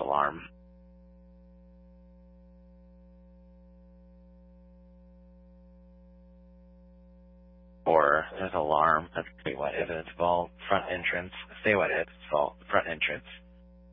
alarm. Or there's alarm. That's say what if it's vault front entrance. Say what if it's vault front entrance.